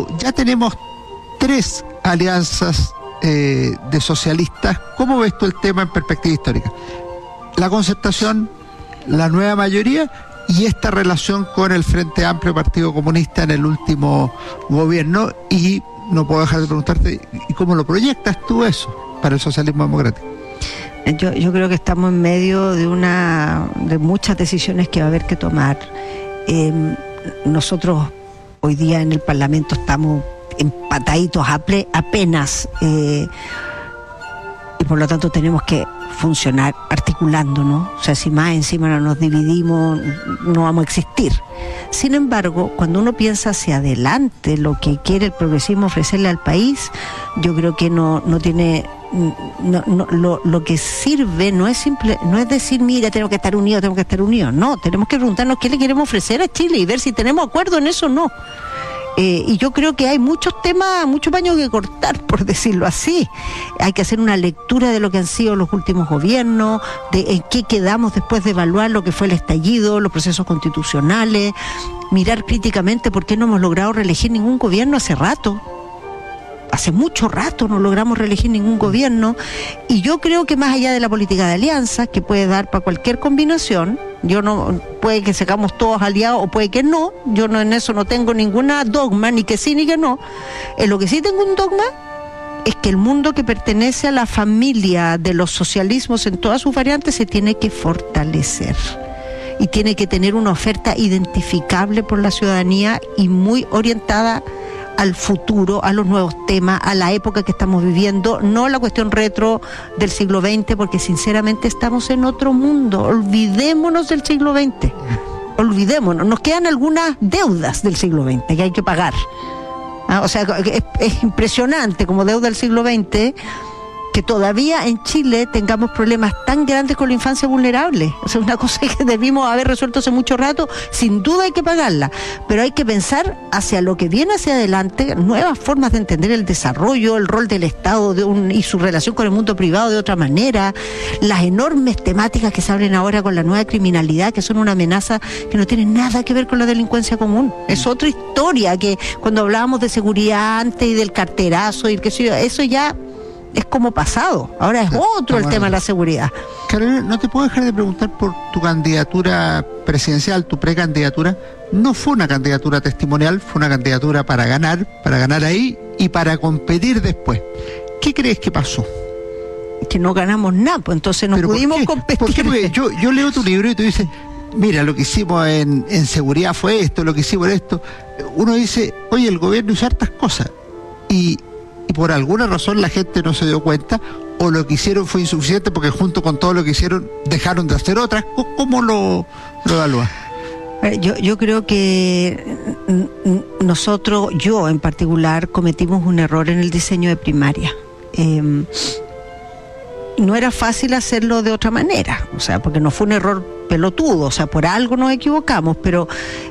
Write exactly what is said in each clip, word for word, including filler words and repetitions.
tú, ya tenemos tres alianzas eh, de socialistas. ¿Cómo ves tú el tema en perspectiva histórica? La Concertación, la nueva mayoría y esta relación con el Frente Amplio Partido Comunista en el último gobierno. Y no puedo dejar de preguntarte, ¿y cómo lo proyectas tú eso para el socialismo democrático? Yo, yo creo que estamos en medio de una de muchas decisiones que va a haber que tomar. Eh, nosotros hoy día en el Parlamento estamos empataditos aple, apenas eh, y por lo tanto tenemos que funcionar articulándonos. O sea, si más encima no nos dividimos, no vamos a existir. Sin embargo, cuando uno piensa hacia adelante lo que quiere el progresismo ofrecerle al país, yo creo que no, no tiene... No, no, lo, lo que sirve no es simple, no es decir, mira, tenemos que estar unidos, tenemos que estar unidos. No, tenemos que preguntarnos qué le queremos ofrecer a Chile y ver si tenemos acuerdo en eso o no. Eh, y yo creo que hay muchos temas, muchos paños que cortar, por decirlo así. Hay que hacer una lectura de lo que han sido los últimos gobiernos, de en qué quedamos después de evaluar lo que fue el estallido, los procesos constitucionales, mirar críticamente por qué no hemos logrado reelegir ningún gobierno hace rato. Hace mucho rato no logramos reelegir ningún gobierno, y yo creo que más allá de la política de alianzas, que puede dar para cualquier combinación, yo no, puede que seamos todos aliados o puede que no, yo no en eso no tengo ninguna dogma, ni que sí ni que no. En lo que sí tengo un dogma es que el mundo que pertenece a la familia de los socialismos en todas sus variantes se tiene que fortalecer y tiene que tener una oferta identificable por la ciudadanía y muy orientada al futuro, a los nuevos temas, a la época que estamos viviendo, no la cuestión retro del siglo veinte, porque sinceramente estamos en otro mundo. Olvidémonos del siglo veinte, olvidémonos, nos quedan algunas deudas del siglo veinte que hay que pagar. Ah, o sea, es, es impresionante como deuda del siglo veinte que todavía en Chile tengamos problemas tan grandes con la infancia vulnerable. O sea, una cosa que debimos haber resuelto hace mucho rato. Sin duda hay que pagarla, pero hay que pensar hacia lo que viene hacia adelante, nuevas formas de entender el desarrollo, el rol del Estado de un, y su relación con el mundo privado de otra manera, las enormes temáticas que se abren ahora con la nueva criminalidad, que son una amenaza que no tiene nada que ver con la delincuencia común. Es otra historia, que cuando hablábamos de seguridad antes y del carterazo y el que sé yo, eso ya es como pasado. Ahora es otro el tema de la seguridad. Carolina, no te puedo dejar de preguntar por tu candidatura presidencial, tu precandidatura. No fue una candidatura testimonial, fue una candidatura para ganar, para ganar ahí y para competir después. ¿Qué crees que pasó? Que no ganamos nada, pues entonces no pudimos ¿por competir. ¿Por qué? Porque yo, yo leo tu libro y tú dices, mira, lo que hicimos en, en seguridad fue esto, lo que hicimos en esto. Uno dice, oye, el gobierno hizo hartas cosas y y por alguna razón la gente no se dio cuenta, o lo que hicieron fue insuficiente porque junto con todo lo que hicieron dejaron de hacer otras. ¿Cómo lo, lo evalúas? Yo, yo creo que nosotros, yo en particular, cometimos un error en el diseño de primaria. Eh, no era fácil hacerlo de otra manera, o sea, porque no fue un error pelotudo, o sea, por algo nos equivocamos, pero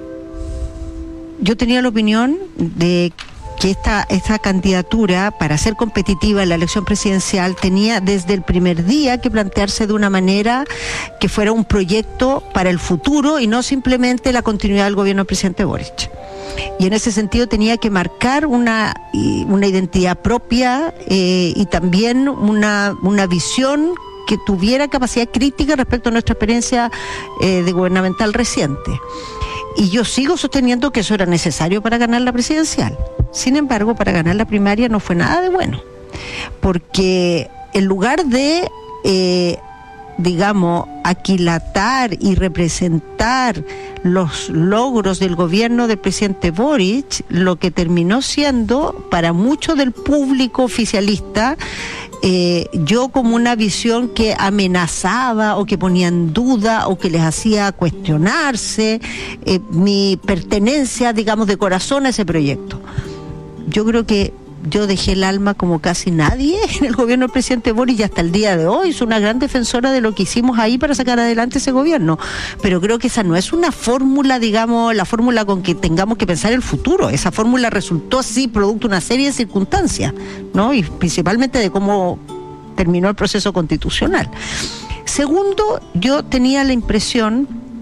yo tenía la opinión de que esta, esta candidatura, para ser competitiva en la elección presidencial, tenía desde el primer día que plantearse de una manera que fuera un proyecto para el futuro y no simplemente la continuidad del gobierno del presidente Boric. Y en ese sentido tenía que marcar una, una identidad propia eh, y también una, una visión que tuviera capacidad crítica respecto a nuestra experiencia eh, de gubernamental reciente. Y yo sigo sosteniendo que eso era necesario para ganar la presidencial. Sin embargo, para ganar la primaria no fue nada de bueno, porque en lugar de, eh, digamos, aquilatar y representar los logros del gobierno del presidente Boric, lo que terminó siendo, para mucho del público oficialista, Eh, yo como una visión que amenazaba o que ponía en duda o que les hacía cuestionarse eh, mi pertenencia, digamos, de corazón a ese proyecto. Yo creo que yo dejé el alma como casi nadie en el gobierno del presidente Boric y hasta el día de hoy soy una gran defensora de lo que hicimos ahí para sacar adelante ese gobierno, pero creo que esa no es una fórmula, digamos, la fórmula con que tengamos que pensar el futuro. Esa fórmula resultó así producto de una serie de circunstancias, ¿no? Y principalmente de cómo terminó el proceso constitucional. Segundo, yo tenía la impresión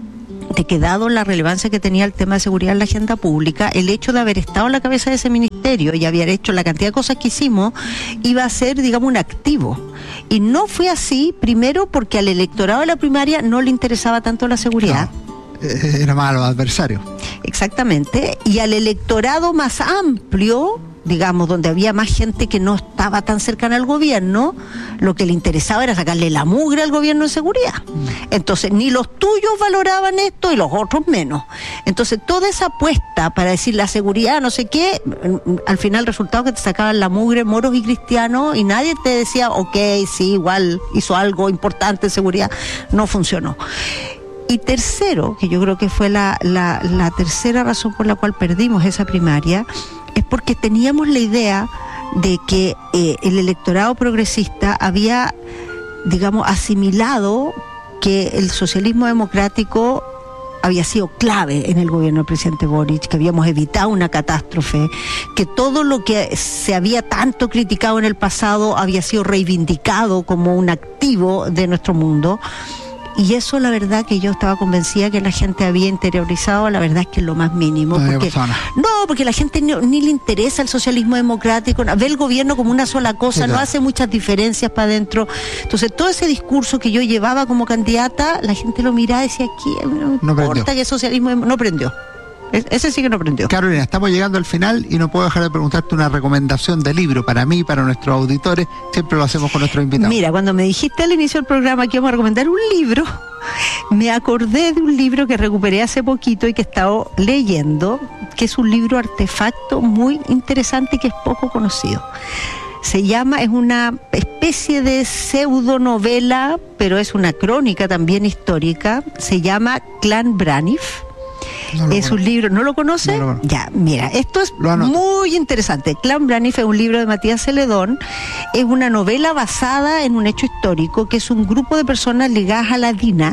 de que dado la relevancia que tenía el tema de seguridad en la agenda pública, el hecho de haber estado en la cabeza de ese ministerio y haber hecho la cantidad de cosas que hicimos, iba a ser, digamos, un activo. Y no fue así, primero porque al electorado de la primaria no le interesaba tanto la seguridad. No, era más a los adversarios. Exactamente, y al electorado más amplio, digamos, donde había más gente que no estaba tan cercana al gobierno, lo que le interesaba era sacarle la mugre al gobierno de seguridad. Entonces, ni los tuyos valoraban esto y los otros menos. Entonces, toda esa apuesta para decir la seguridad, no sé qué, al final el resultado que te sacaban la mugre moros y cristianos y nadie te decía, ok, sí, igual hizo algo importante en seguridad, no funcionó. Y tercero, que yo creo que fue la, la, la tercera razón por la cual perdimos esa primaria, es porque teníamos la idea de que eh, el electorado progresista había, digamos, asimilado que el socialismo democrático había sido clave en el gobierno del presidente Boric, que habíamos evitado una catástrofe, que todo lo que se había tanto criticado en el pasado había sido reivindicado como un activo de nuestro mundo. Y eso, la verdad, que yo estaba convencida que la gente había interiorizado, la verdad es que es lo más mínimo. No, porque, no, porque la gente ni, ni le interesa el socialismo democrático, ve el gobierno como una sola cosa, sí, no hace muchas diferencias para adentro. Entonces, todo ese discurso que yo llevaba como candidata, la gente lo miraba y decía, aquí no, no importa que el socialismo no prendió. Ese sí que no aprendió. Carolina, estamos llegando al final y no puedo dejar de preguntarte una recomendación de libro para mí y para nuestros auditores. Siempre lo hacemos con nuestros invitados. Mira, cuando me dijiste al inicio del programa que íbamos a recomendar un libro, me acordé de un libro que recuperé hace poquito y que he estado leyendo, que es un libro artefacto muy interesante y que es poco conocido. Se llama, es una especie de pseudonovela, pero es una crónica también histórica. Se llama Clan Braniff. No es conozco. Un libro, ¿no lo conoce? No lo ya, mira, esto es muy interesante. Clan Braniff es un libro de Matías Celedón, es una novela basada en un hecho histórico, que es un grupo de personas ligadas a la DINA,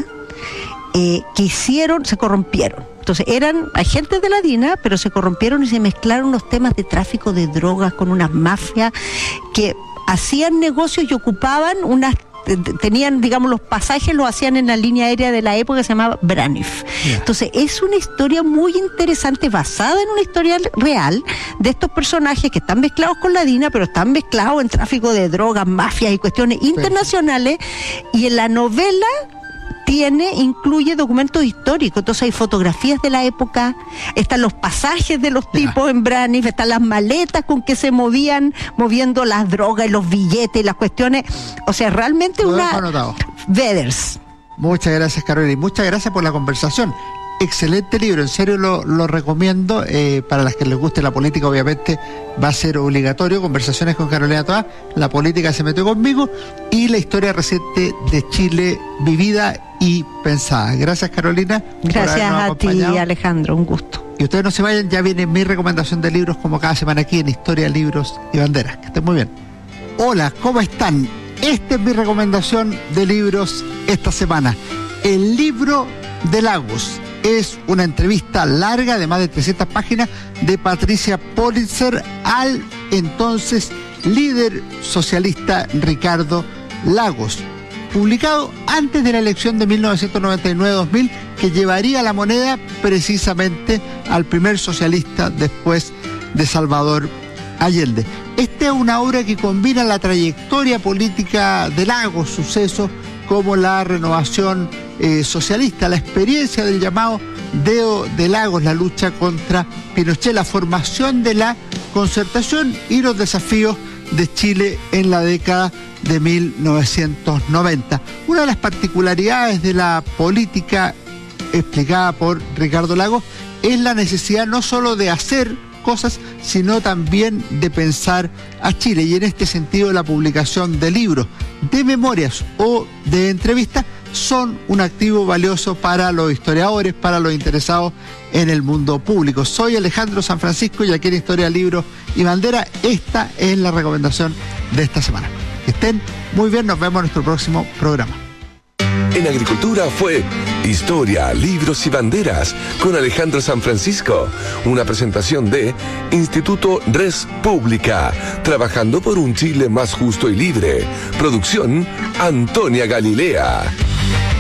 eh, que hicieron, se corrompieron. Entonces eran agentes de la DINA, pero se corrompieron y se mezclaron los temas de tráfico de drogas con unas mafias que hacían negocios y ocupaban unas tenían, digamos, los pasajes los hacían en la línea aérea de la época que se llamaba Braniff. Yeah. Entonces es una historia muy interesante, basada en una historia real de estos personajes que están mezclados con la DINA, pero están mezclados en tráfico de drogas, mafias y cuestiones internacionales. Y en la novela tiene, incluye documentos históricos, entonces hay fotografías de la época, están los pasajes de los tipos yeah. en Braniff, están las maletas con que se movían, moviendo las drogas y los billetes y las cuestiones, o sea, realmente lo una... Veders. Muchas gracias, Carolina, y muchas gracias por la conversación. Excelente libro, en serio lo, lo recomiendo, eh, para las que les guste la política obviamente va a ser obligatorio. Conversaciones con Carolina Toá, la política se metió conmigo, y la historia reciente de Chile vivida y pensada. Gracias, Carolina. Gracias a ti, Alejandro, un gusto. Y ustedes no se vayan, ya viene mi recomendación de libros como cada semana aquí en Historia, Libros y Banderas. Que estén muy bien. Hola, ¿cómo están? Esta es mi recomendación de libros esta semana. El libro de Lagos. Es una entrevista larga de más de trescientas páginas de Patricia Pólitzer al entonces líder socialista Ricardo Lagos, publicado antes de la elección de mil novecientos noventa y nueve dos mil, que llevaría la moneda precisamente al primer socialista después de Salvador Allende. Esta es una obra que combina la trayectoria política de Lagos, sucesos como la renovación eh, socialista, la experiencia del llamado Dedo de Lagos, la lucha contra Pinochet, la formación de la Concertación y los desafíos de Chile en la década de mil novecientos noventa. Una de las particularidades de la política explicada por Ricardo Lagos es la necesidad no solo de hacer cosas, sino también de pensar a Chile, y en este sentido la publicación de libros, de memorias o de entrevistas son un activo valioso para los historiadores, para los interesados en el mundo público. Soy Alejandro San Francisco y aquí en Historia, Libros y Bandera, esta es la recomendación de esta semana. Que estén muy bien, nos vemos en nuestro próximo programa. En Agricultura fue Historia, Libros y Banderas con Alejandro San Francisco. Una presentación de Instituto Res Pública, trabajando por un Chile más justo y libre. Producción Antonia Galilea.